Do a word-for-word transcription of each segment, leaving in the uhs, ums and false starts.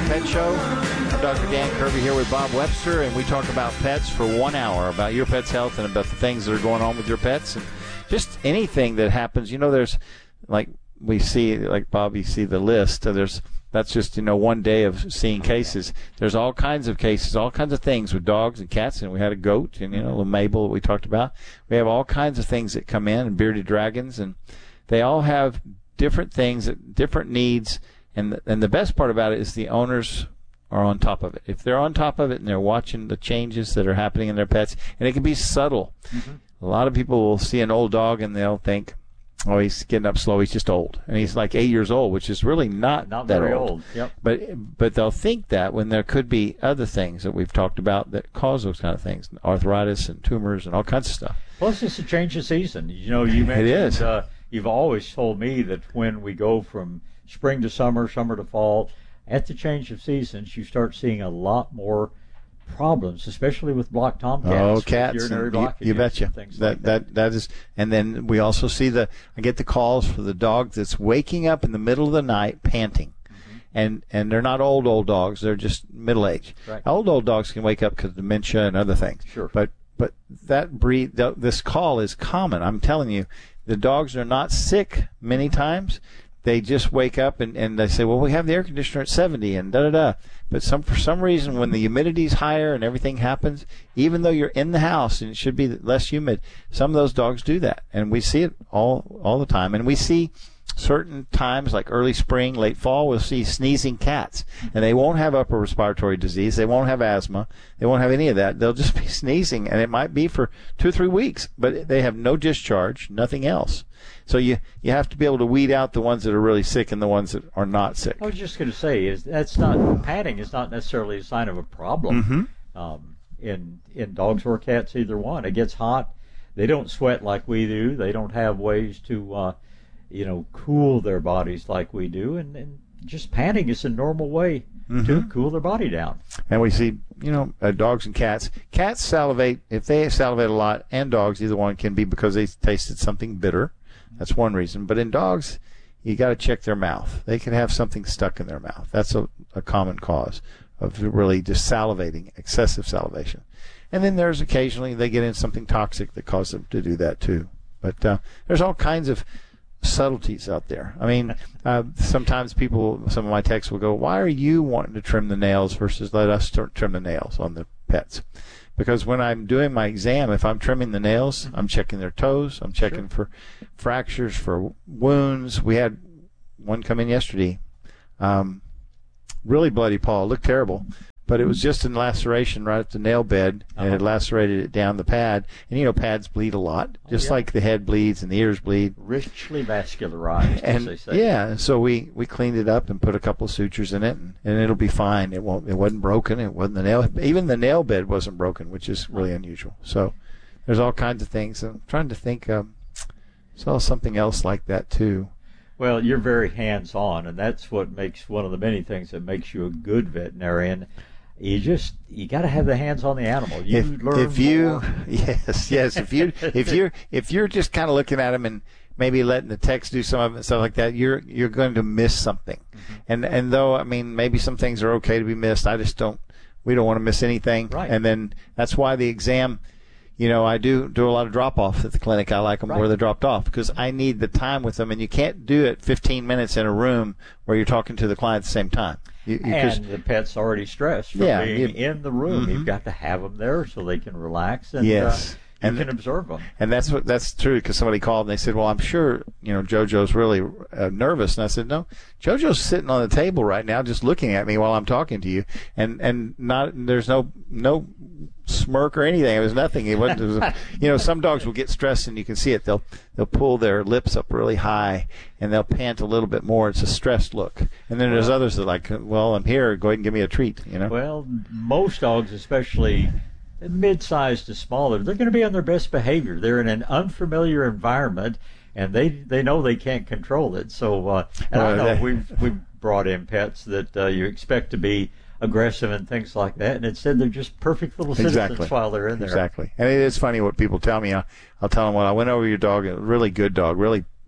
Pet Show. I'm Doctor Dan Kirby here with Bob Webster, and we talk about pets for one hour, about your pet's health and about the things that are going on with your pets and just anything that happens. You know, there's, like we see, like Bob, you see the list. So there's That's just, you know, one day of seeing cases. There's all kinds of cases, all kinds of things with dogs and cats, and we had a goat, and, you know, Mabel that we talked about. We have all kinds of things that come in, and bearded dragons, and they all have different things, different needs, and the, and the best part about it is the owners are on top of it. If they're on top of it and they're watching the changes that are happening in their pets, and it can be subtle. Mm-hmm. A lot of people will see an old dog and they'll think, oh, he's getting up slow, he's just old. And he's like eight years old, which is really not, not that very old. old. Yep. But but they'll think that when there could be other things that we've talked about that cause those kind of things, arthritis and tumors and all kinds of stuff. Plus, it's a change of season. You know, you mentioned, it is. Uh, you've always told me that when we go from spring to summer, summer to fall, at the change of seasons, you start seeing a lot more problems, especially with block tomcats. Oh, cats! Urinary You, you betcha. Things that, like that. that that is, and then we also see the. I get the calls for the dog that's waking up in the middle of the night panting, mm-hmm. and and they're not old old dogs. They're just middle aged. Right. Old old dogs can wake up because of dementia and other things. Sure. But but that breed, th- this call is common. I'm telling you, the dogs are not sick many times. They just wake up and, and they say, well, we have the air conditioner at seventy and da-da-da. But some for some reason, when the humidity's higher and everything happens, even though you're in the house and it should be less humid, some of those dogs do that. And we see it all all the time. And we see certain times, like early spring, late fall, we'll see sneezing cats. And they won't have upper respiratory disease. They won't have asthma. They won't have any of that. They'll just be sneezing. And it might be for two or three weeks. But they have no discharge, nothing else. So you, you have to be able to weed out the ones that are really sick and the ones that are not sick. I was just going to say, is that's not padding is not necessarily a sign of a problem mm-hmm. um, in in dogs or cats, either one. It gets hot. They don't sweat like we do. They don't have ways to, uh, you know, cool their bodies like we do. And, and just panting is a normal way mm-hmm. to cool their body down. And we see, you know, uh, dogs and cats. Cats salivate. If they salivate a lot, and dogs, either one can be because they tasted something bitter. That's one reason. But in dogs, you got to check their mouth. They can have something stuck in their mouth. That's a, a common cause of really just salivating, excessive salivation. And then there's occasionally they get in something toxic that causes them to do that too. But uh, there's all kinds of subtleties out there. I mean, uh, sometimes people, some of my texts will go, why are you wanting to trim the nails versus let us start trim the nails on the pets? Because when I'm doing my exam, if I'm trimming the nails, I'm checking their toes. I'm checking sure. for fractures, for wounds. We had one come in yesterday, um, really bloody paw. It looked terrible, but it was just a laceration right at the nail bed, and uh-huh. it lacerated it down the pad. And, you know, pads bleed a lot, just oh, yeah. like the head bleeds and the ears bleed. Richly vascularized, and, as they say. Yeah, so we, we cleaned it up and put a couple of sutures in it, and, and it'll be fine. It won't. It wasn't broken. It wasn't the nail. Even the nail bed wasn't broken, which is really unusual. So there's all kinds of things. I'm trying to think. Um, saw something else like that too. Well, you're very hands-on, and that's what makes one of the many things that makes you a good veterinarian. You just you got to have the hands on the animal. You if, learn if you more. yes yes if you if you if you're just kind of looking at them and maybe letting the text do some of it and stuff like that, you're you're going to miss something. Mm-hmm. And and though I mean maybe some things are okay to be missed, I just don't. We don't want to miss anything. Right. And then that's why the exam. You know, I do do a lot of drop-off at the clinic. I like them right. where they're dropped off because I need the time with them, and you can't do it fifteen minutes in a room where you're talking to the client at the same time. You, you, and the pet's already stressed from yeah, being you, in the room. Mm-hmm. You've got to have them there so they can relax and yes. uh, you and can observe them. And that's what that's true because somebody called and they said, well, I'm sure, you know, JoJo's really uh, nervous. And I said, no, JoJo's sitting on the table right now just looking at me while I'm talking to you. And, and not there's no no smirk or anything. It was nothing. It wasn't. It was, you know, some dogs will get stressed and you can see it. They'll they'll pull their lips up really high and they'll pant a little bit more. It's a stressed look. And then there's others that are like, well, I'm here. Go ahead and give me a treat. You know. Well, most dogs, especially mid-sized to smaller, they're going to be on their best behavior. They're in an unfamiliar environment, and they they know they can't control it. So, uh, and I know we've we've brought in pets that uh, you expect to be aggressive and things like that, and instead they're just perfect little citizens exactly. while they're in there. Exactly. And it is funny what people tell me. I'll, I'll tell them, well, I went over your dog, a really good dog, really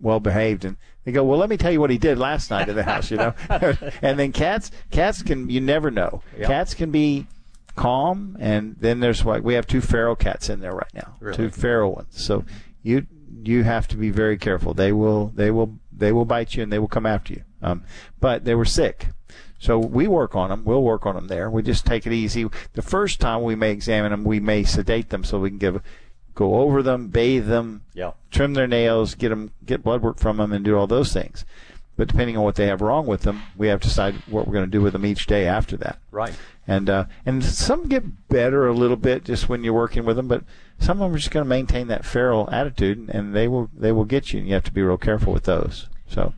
well behaved, and they go, well, let me tell you what he did last night at the house, you know. And then cats, cats can, you never know. Yep. Cats can be calm, and then there's like we have two feral cats in there right now, really? two feral ones. So you you have to be very careful. They will they will they will bite you and they will come after you. Um, but they were sick. So we work on them. We'll work on them there. We just take it easy. The first time we may examine them, we may sedate them so we can give, go over them, bathe them, yeah. trim their nails, get them, get blood work from them, and do all those things. But depending on what they have wrong with them, we have to decide what we're going to do with them each day after that. Right. And uh, and some get better a little bit just when you're working with them, but some of them are just going to maintain that feral attitude, and they will they will get you. And you have to be real careful with those. So.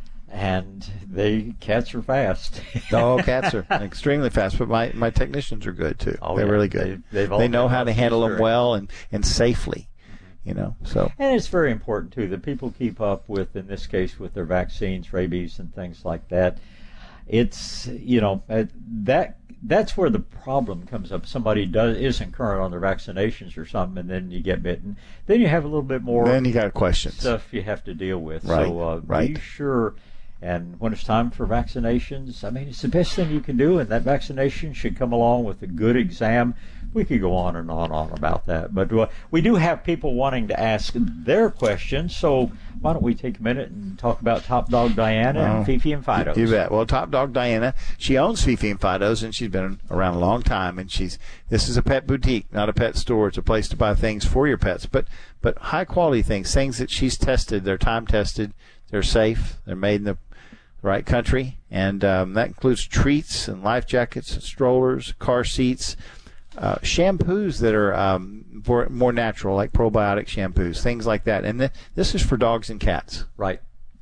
And they cats are fast. Oh, cats are extremely fast, but my, my technicians are good too. Oh, They're yeah. really good. They, they know how to handle them experience. well and, and safely, you know. So. And it's very important too that people keep up with, in this case, with their vaccines, rabies, and things like that. It's you know uh, that that's where the problem comes up. Somebody does isn't current on their vaccinations or something, and then you get bitten. Then you have a little bit more. Then you got questions. Stuff you have to deal with. Right. So uh, right. be sure. And when it's time for vaccinations, I mean, it's the best thing you can do, and that vaccination should come along with a good exam. We could go on and on and on about that. But uh, we do have people wanting to ask their questions, so why don't we take a minute and talk about Top Dog Diana oh, and Fifi and Fido's. You bet. Well, Top Dog Diana, she owns Fifi and Fido's, and she's been around a long time. And she's this is a pet boutique, not a pet store. It's a place to buy things for your pets, but but high-quality things, things that she's tested. They're time-tested. They're safe. They're made in the right country, and um, that includes treats and life jackets, strollers, car seats, uh, shampoos that are um, more, more natural, like probiotic shampoos, things like that. And th- this is for dogs and cats. Right.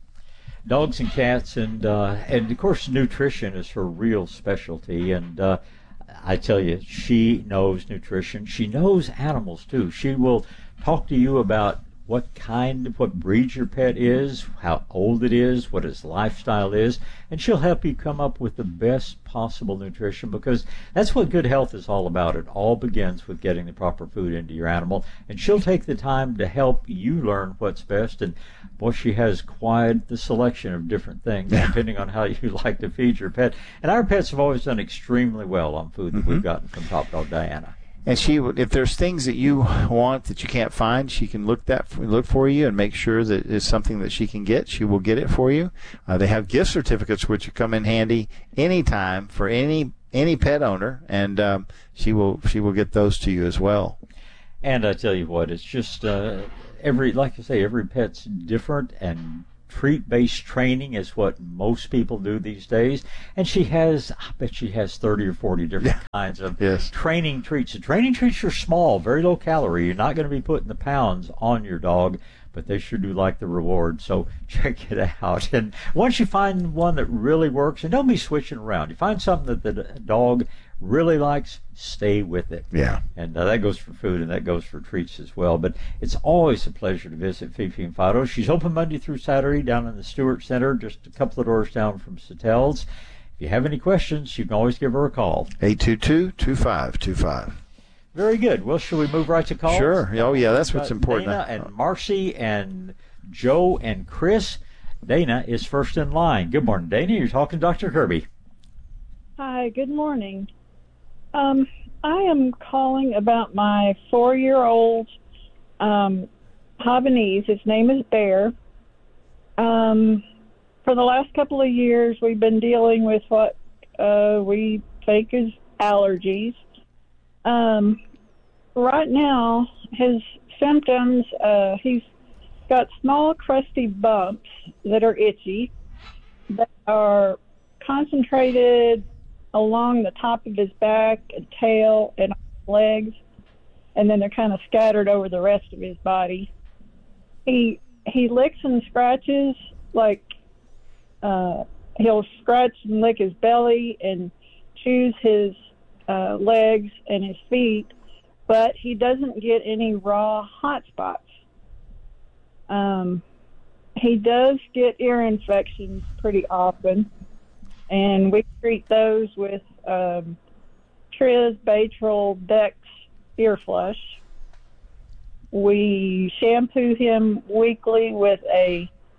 Dogs and cats, and uh, and of course nutrition is her real specialty. And uh, I tell you, she knows nutrition. She knows animals too. She will talk to you about what kind, what breed your pet is, how old it is, what his lifestyle is, and she'll help you come up with the best possible nutrition, because that's what good health is all about. It all begins with getting the proper food into your animal, and she'll take the time to help you learn what's best. And boy, she has quite the selection of different things depending on how you like to feed your pet. And our pets have always done extremely well on food that Mm-hmm. we've gotten from Top Dog Diana. And she, if there's things that you want that you can't find, she can look that look for you and make sure that it's something that she can get. She will get it for you. Uh, they have gift certificates which come in handy anytime for any any pet owner, and um, she will she will get those to you as well. And I tell you what, it's just uh, every like I say, every pet's different, and treat-based training is what most people do these days. And she has, I bet she has thirty or forty different yeah. kinds of yes. training treats. The training treats are small, very low calorie. You're not going to be putting the pounds on your dog, but they sure do like the reward. So check it out. And once you find one that really works, and don't be switching around. You find something that the dog really likes, stay with it. Yeah. And uh, that goes for food, and that goes for treats as well. But it's always a pleasure to visit Fifi and Fido. She's open Monday through Saturday down in the Stewart Center, just a couple of doors down from Satel's. If you have any questions, you can always give her a call. eight two two, two five two five. Very good. Well, shall we move right to calls? Sure. Oh, yeah, that's what's Got important. Dana and Marcy and Joe and Chris. Dana is first in line. Good morning, Dana. You're talking to Doctor Kirby. Hi, good morning. Um, I am calling about my four-year-old um, Havanese. His name is Bear. Um, for the last couple of years, we've been dealing with what uh, we think is allergies. Um, right now, his symptoms, uh, he's got small, crusty bumps that are itchy, that are concentrated along the top of his back and tail and legs, and then they're kind of scattered over the rest of his body. He he licks and scratches, like uh, he'll scratch and lick his belly and chews his uh, legs and his feet, but he doesn't get any raw hot spots. Um, he does get ear infections pretty often, and we treat those with um, Triz, Baytril, Dex Ear Flush. We shampoo him weekly with a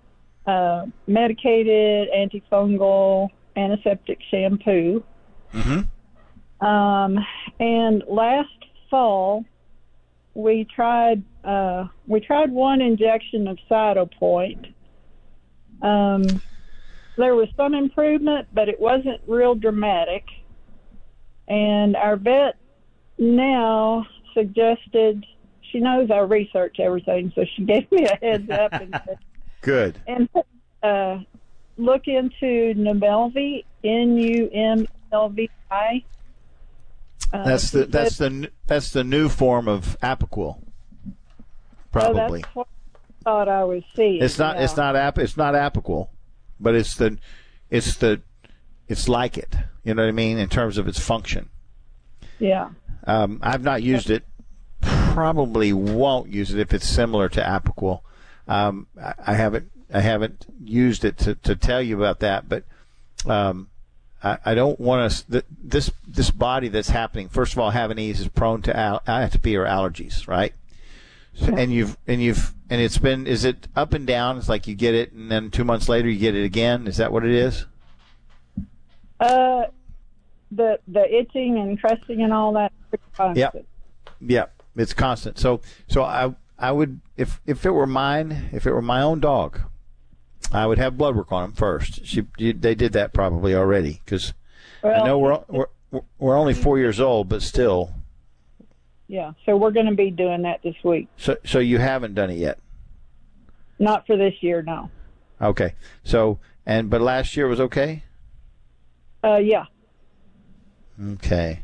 uh, medicated, antifungal, antiseptic shampoo. Mm-hmm. Um, and last fall, we tried uh, we tried one injection of Cytopoint. Um, there was some improvement, but it wasn't real dramatic. And our vet now suggested, she knows I research everything, so she gave me a heads up and said, good. And uh, look into Numelvi, N U M L V I. Uh, that's the that's said, the that's the new form of Apoquel. Probably. Oh, that's what I thought I was seeing. It's not. Yeah. It's not. Ap- It's not Apoquel, but it's the. It's the. It's like it. You know what I mean in terms of its function. Yeah. Um, I've not used it. Probably won't use it if it's similar to Apoquel. Um, I, I haven't. I haven't used it to, to tell you about that, but. Um, I don't want us this this body that's happening. First of all, Havanese is prone to al- atopy or allergies, right? So, and you've and you've and it's been is it up and down? It's like you get it, and then two months later you get it again. Is that what it is? Uh, the the itching and crusting and all that. Constant. Yep, yep, it's constant. So so I I would if if it were mine, if it were my own dog, I would have blood work on him first. She, they did that probably already because well, I know we're, we're we're only four years old, but still. Yeah, so we're going to be doing that this week. So, so you haven't done it yet? Not for this year, no. Okay. So, and but last year was okay. Uh, yeah. Okay.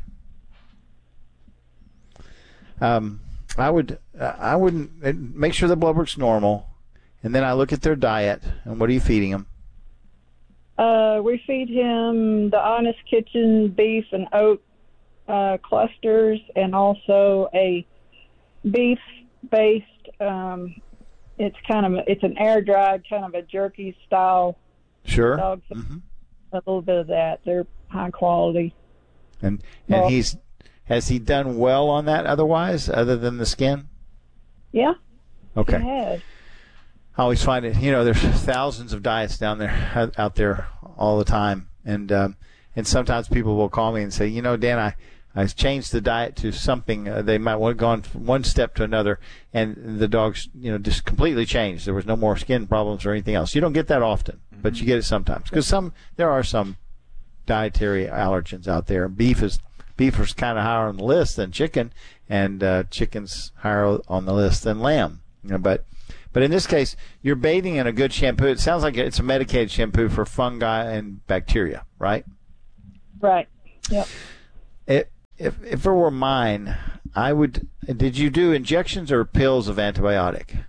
Um, I would, I wouldn't make sure the blood work's normal. And then I look at their diet, and what are you feeding them? Uh, we feed him the Honest Kitchen beef and oat uh, clusters, and also a beef-based. Um, it's kind of a, it's an air-dried kind of a jerky style. Sure. Dog. Mm-hmm. A little bit of that. They're high quality. And and well, he's has he done well on that? Otherwise, other than the skin. Yeah. Okay. He has. I always find it, you know, there's thousands of diets down there, out there all the time. And um, and sometimes people will call me and say, you know, Dan, I, I changed the diet to something. Uh, they might want gone from one step to another, and the dogs, you know, just completely changed. There was no more skin problems or anything else. You don't get that often, mm-hmm. but you get it sometimes. Because some, there are some dietary allergens out there. Beef is, beef is kind of higher on the list than chicken, and uh, chicken's higher on the list than lamb. You know, but But in this case, you're bathing in a good shampoo. It sounds like it's a medicated shampoo for fungi and bacteria, right? Right. Yep. It, if if it were mine, I would. Did you do injections or pills of antibiotic?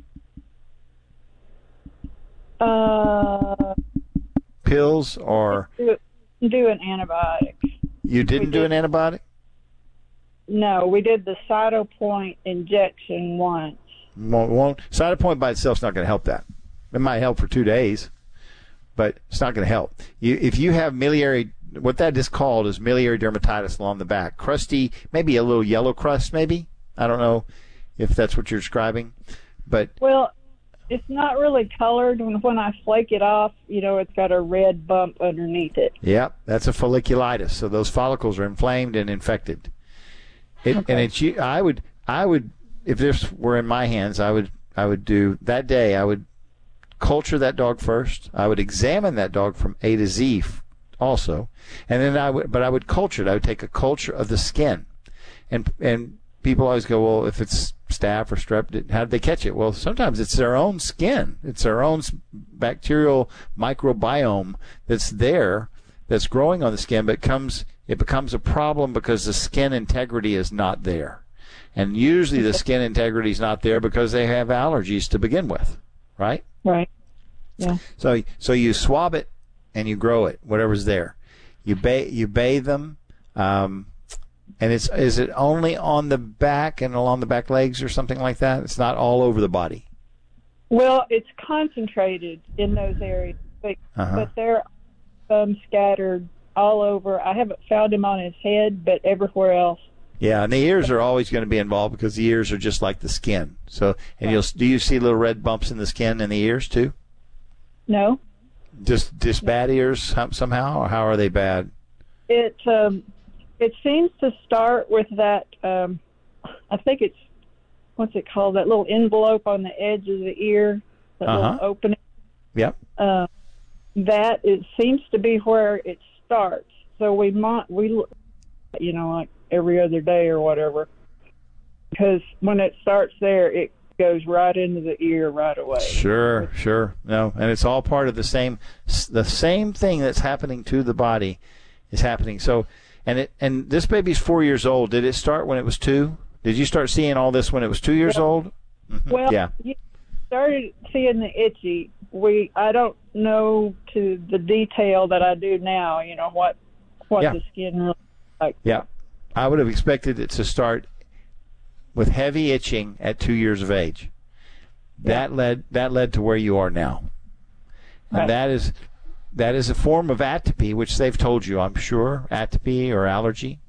Uh. Pills or. Do, do an antibiotic. You didn't we do did, an antibiotic? No, we did the Cytopoint injection once. Won't, won't Cytopoint by itself is not going to help that. It might help for two days, but it's not going to help. You, if you have miliary, what that is called is miliary dermatitis along the back, crusty, maybe a little yellow crust, maybe. I don't know if that's what you're describing, but well, it's not really colored. When when I flake it off, you know, it's got a red bump underneath it. Yeah, that's a folliculitis. So those follicles are inflamed and infected. It, okay. And it's you. I would, I would. If this were in my hands, I would I would do that day. I would culture that dog first. I would examine that dog from A to Z also, and then I would. But I would culture it. I would take a culture of the skin, and and people always go, well, if it's staph or strep, how did they catch it? Well, sometimes it's their own skin. It's their own bacterial microbiome that's there, that's growing on the skin, but comes it becomes a problem because the skin integrity is not there. And usually the skin integrity is not there because they have allergies to begin with, right? Right. Yeah. So so you swab it and you grow it, whatever's there. You bathe you bathe them, um, and it's is it only on the back and along the back legs or something like that? It's not all over the body. Well, it's concentrated in those areas, but, uh-huh. but they're um, scattered all over. I haven't found him on his head, but everywhere else. Yeah, and the ears are always going to be involved because the ears are just like the skin. So, and you'll do you see little red bumps in the skin and the ears too? No. Just just bad ears some- somehow, or how are they bad? It um, it seems to start with that. Um, I think it's what's it called? That little envelope on the edge of the ear, that Uh-huh. little opening. Yep. Uh, that it seems to be where it starts. So we might we, you know, like every other day or whatever, because when it starts there, it goes right into the ear right away. Sure, sure. No, and it's all part of the same the same thing that's happening to the body is happening. So, and it and this baby's four years old. Did it start when it was two? Did you start seeing all this when it was two years Yeah. old? Mm-hmm. Well, yeah. you started seeing the itchy. We I don't know to the detail that I do now. You know what what Yeah. the skin really like. Yeah. I would have expected it to start with heavy itching at two years of age. That Yeah. led that led to where you are now. And Right. that is that is a form of atopy, which they've told you, I'm sure, atopy or allergy.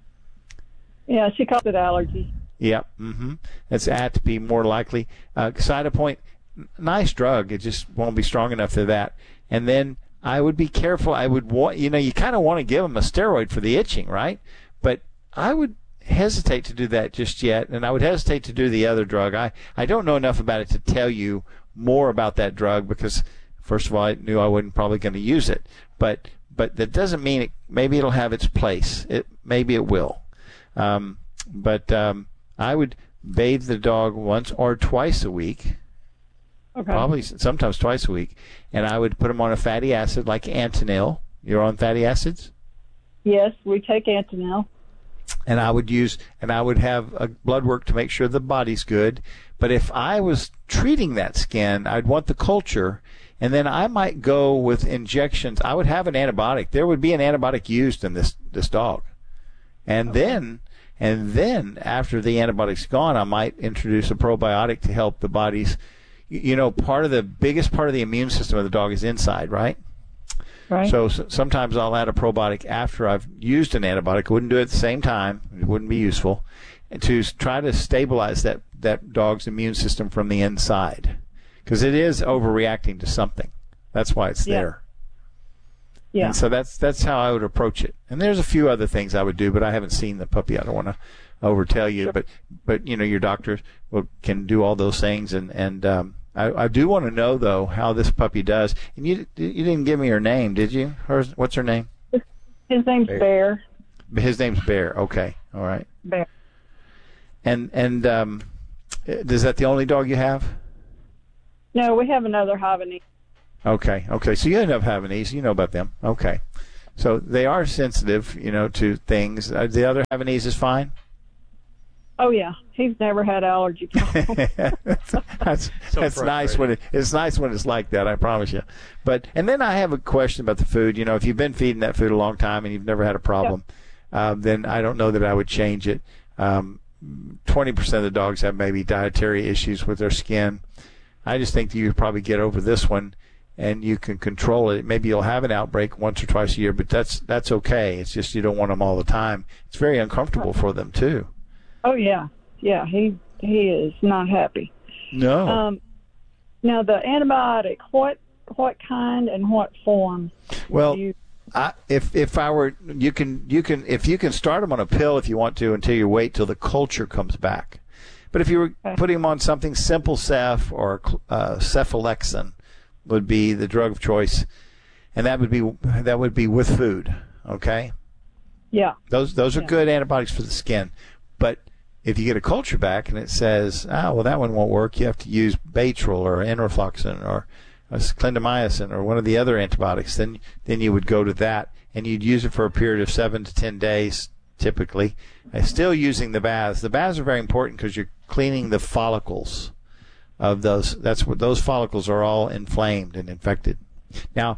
Yeah, she calls it allergy. Yep. Mm-hmm. It's atopy more likely. Uh, Cytopoint, n- nice drug. It just won't be strong enough for that. And then I would be careful. I would want, you know, you kind of want to give them a steroid for the itching, right? But I would hesitate to do that just yet, and I would hesitate to do the other drug. I, I don't know enough about it to tell you more about that drug because, first of all, I knew I wasn't probably going to use it. But but that doesn't mean it, maybe it'll have its place. It maybe it will. Um, but um, I would bathe the dog once or twice a week, Okay. probably s- sometimes twice a week, and I would put them on a fatty acid like Antonil. You're on fatty acids? Yes, we take Antonil. And I would use, and I would have a blood work to make sure the body's good. But if I was treating that skin, I'd want the culture, and then I might go with injections. I would have an antibiotic. There would be an antibiotic used in this this dog, and then and then after the antibiotic's gone, I might introduce a probiotic to help the body's. You you know, part of the biggest part of the immune system of the dog is inside, right? Right. So, s sometimes I'll add a probiotic after I've used an antibiotic. I wouldn't do it at the same time. It wouldn't be useful. And to s- try to stabilize that, that dog's immune system from the inside. Because it is overreacting to something. That's why it's Yeah. there. Yeah. And so that's that's how I would approach it. And there's a few other things I would do, but I haven't seen the puppy. I don't want to overtell you. Sure. But, but you know, your doctor will, can do all those things. And, and um, I, I do want to know, though, how this puppy does. And you you didn't give me her name, did you? Hers, what's her name? His name's Bear. Bear. His name's Bear. Okay. All right. Bear. And, and um, is that the only dog you have? No, we have another Havanese. Okay, okay. So you end up having these. You know about them. Okay. So they are sensitive, you know, to things. Uh, the other Havanese is fine? Oh yeah, he's never had allergy problems. that's that's, So that's nice when it, it's nice when it's like that, I promise you. But and then I have a question about the food. You know, if you've been feeding that food a long time and you've never had a problem, um, then I don't know that I would change it. Um, twenty percent of the dogs have maybe dietary issues with their skin. I just think that you could probably get over this one and you can control it. Maybe you'll have an outbreak once or twice a year, but that's that's okay. It's just you don't want them all the time. It's very uncomfortable for them too. Oh yeah, yeah. He he is not happy. No. Um, now the antibiotic, what what kind and what form? Well, do you, I, if if I were, you can you can if you can start them on a pill if you want to until you wait till the culture comes back. But if you were Okay. putting them on something, Simple Cef or uh, Cephalexin would be the drug of choice, and that would be that would be with food. Okay, yeah, those those are Yeah. good antibiotics for the skin. But if you get a culture back and it says, ah, well, that one won't work, you have to use Baytril or Enrofloxacin or uh, clindamycin or one of the other antibiotics, then then you would go to that and you'd use it for a period of seven to ten days typically. Uh, still using the baths. The baths are very important because you're cleaning the follicles of those. That's what those follicles are all inflamed and infected. Now,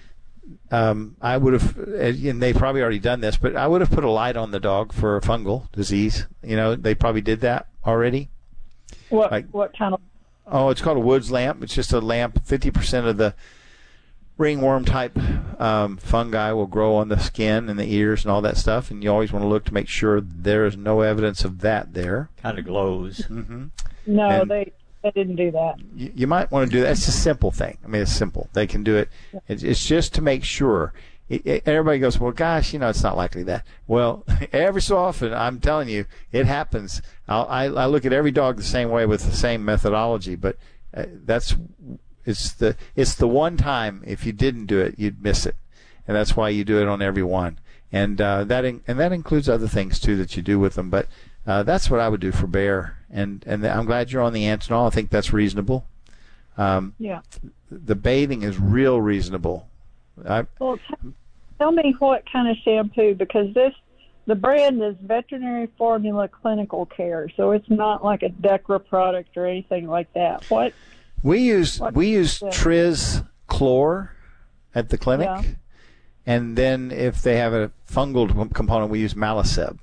um, I would have, and they've probably already done this, but I would have put a light on the dog for a fungal disease. You know, they probably did that already. what Like- what kind of? Oh, it's called a Woods lamp. It's just a lamp. fifty percent of the ringworm type um, fungi will grow on the skin and the ears and all that stuff, and you always want to look to make sure there is no evidence of that there. Kind of glows. Mm-hmm. No, And- they I didn't do that. You, you might want to do that. It's a simple thing. I mean, it's simple. They can do it. Yeah. It's, it's just to make sure. It, it, everybody goes, well, gosh, you know, it's not likely that. Well, every so often, I'm telling you, it happens. I'll, I, I look at every dog the same way with the same methodology, but uh, that's it's the it's the one time if you didn't do it, you'd miss it, and that's why you do it on every one. And uh, that in, and that includes other things too that you do with them. But uh, that's what I would do for Bear. And and I'm glad you're on the Antinol. I think that's reasonable. Um, Yeah. The bathing is real reasonable. I, Well, t- tell me what kind of shampoo, because this the brand is Veterinary Formula Clinical Care, so it's not like a Decra product or anything like that. What? we use what we use the- Triz Chlor at the clinic, Yeah. and then if they have a fungal component, we use Malaseb.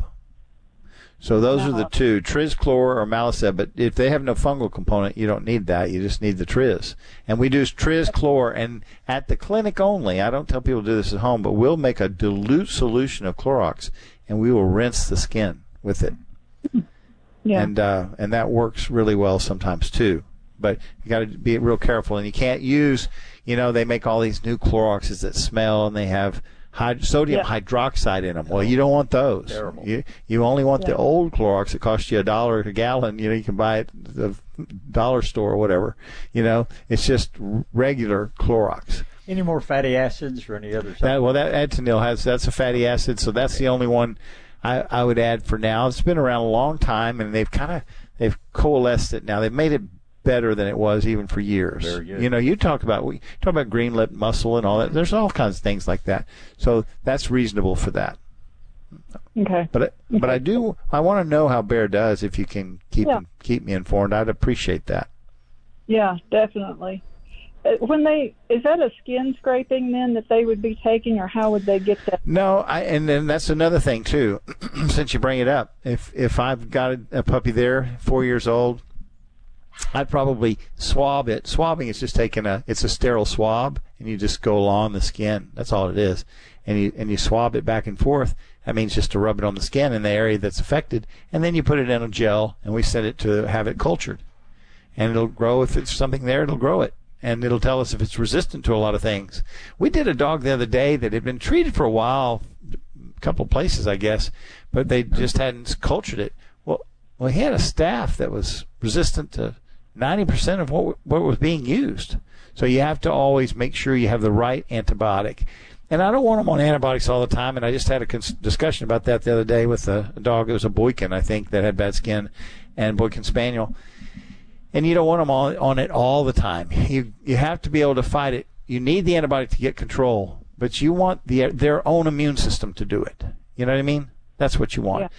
So those are the Uh-huh. two, Triz Chlor or Malaseb. But if they have no fungal component, you don't need that. You just need the Triz. And we do Triz Chlor, and at the clinic only. I don't tell people to do this at home, but we'll make a dilute solution of Clorox, and we will rinse the skin with it. Yeah. And uh, and that works really well sometimes too. But you got to be real careful, and you can't use. You know, they make all these new Cloroxes that smell, and they have hyd- sodium Yeah. hydroxide in them. Well, you don't want those. Terrible. You you only want Yeah. the old Clorox that costs you a dollar a gallon. You know, you can buy it at the dollar store or whatever. You know, it's just r- regular Clorox. Any more fatty acids or any other That, stuff? well, that Atenil has that's a fatty acid, so that's the only one I, I would add for now. It's been around a long time, and they've kind of they've coalesced it now. They've made it better than it was even for years. Very good. You know, you talk about we talk about green lip mussel and all that. There's all kinds of things like that. So that's reasonable for that. Okay. But but I do I want to know how Bear does. If you can keep Yeah. keep me informed, I'd appreciate that. Yeah, definitely. Uh, When they is that a skin scraping then that they would be taking, or how would they get that? No, I and then that's another thing too. Since you bring it up, if if I've got a, a puppy there, four years old, I'd probably swab it. Swabbing is just taking a it's a sterile swab, and you just go along the skin. That's all it is, and you and you swab it back and forth. That means just to rub it on the skin in the area that's affected, and then you put it in a gel, and we send it to have it cultured, and it'll grow. If it's something there, it'll grow it. And it'll tell us if it's resistant to a lot of things. We did a dog the other day that had been treated for a while, a couple of places, I guess, but they just hadn't cultured it. Well, well, he had a staph that was resistant to ninety percent of what what was being used. So you have to always make sure you have the right antibiotic. And I don't want them on antibiotics all the time. And I just had a cons- discussion about that the other day with a, a dog. It was a Boykin, I think, that had bad skin, and Boykin Spaniel. And you don't want them on, on it all the time. You you have to be able to fight it. You need the antibiotic to get control, but you want the their own immune system to do it. You know what I mean? That's what you want. Yeah.